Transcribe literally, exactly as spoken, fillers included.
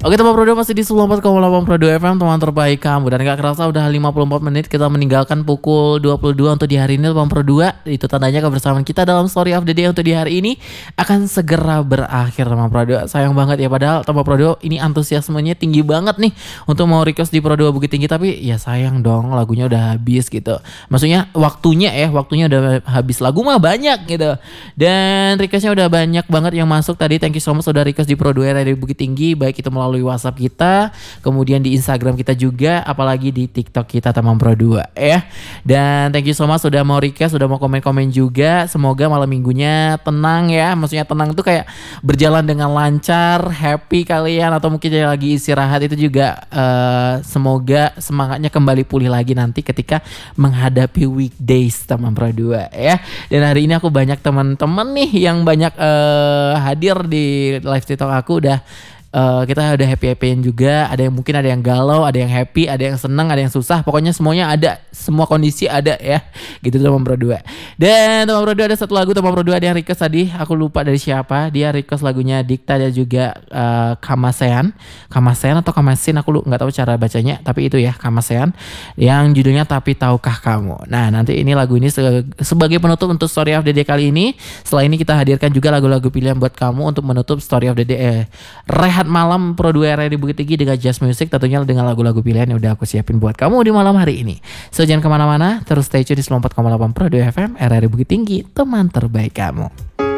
Oke teman Pro dua masih di sembilan puluh empat koma delapan Pro dua F M, teman terbaik kamu. Dan gak kerasa udah lima puluh empat menit kita meninggalkan pukul dua puluh dua untuk di hari ini teman Pro dua. Itu tandanya kebersamaan kita dalam Story of the Day untuk di hari ini akan segera berakhir teman Pro dua. Sayang banget ya, padahal teman Pro dua ini antusiasmenya tinggi banget nih untuk mau request di Pro dua Bukit Tinggi. Tapi ya sayang dong, lagunya udah habis gitu. Maksudnya waktunya ya, waktunya udah habis. Lagu mah banyak gitu. Dan requestnya udah banyak banget yang masuk tadi. Thank you so much sudah request di Pro dua dari Bukit Tinggi, baik itu melalui WhatsApp kita, kemudian di Instagram kita juga, apalagi di TikTok kita teman Pro dua ya. Dan thank you so much sudah mau request, sudah mau komen-komen juga. Semoga malam minggunya tenang ya. Maksudnya tenang tuh kayak berjalan dengan lancar, happy kalian, atau mungkin yang lagi istirahat itu juga uh, semoga semangatnya kembali pulih lagi nanti ketika menghadapi weekdays teman Pro dua ya. Dan hari ini aku banyak teman-teman nih yang banyak uh, hadir di live TikTok aku. Udah Uh, kita udah happy-happyin juga. Ada yang mungkin ada yang galau, ada yang happy, ada yang senang, ada yang susah. Pokoknya semuanya ada, semua kondisi ada ya. Gitu teman Pro dua. Dan teman Pro dua ada satu lagu teman Pro dua ada yang request tadi. Aku lupa dari siapa. Dia request lagunya Dikta dan juga uh, Kamasean. Kamasean atau Kamasin, aku lu nggak tahu cara bacanya. Tapi itu ya Kamasean. Yang judulnya Tapi Tahukah Kamu. Nah nanti ini lagu ini se- sebagai penutup untuk Story of the Day kali ini. Setelah ini kita hadirkan juga lagu-lagu pilihan buat kamu untuk menutup Story of the Day. Eh, rehat malam Pro dua R R di Bukit Tinggi dengan Just Music, tentunya dengan lagu-lagu pilihan yang udah aku siapin buat kamu di malam hari ini. So jangan kemana-mana, terus stay tune di sembilan puluh empat koma delapan Pro dua F M, R R di Bukit Tinggi, teman terbaik kamu.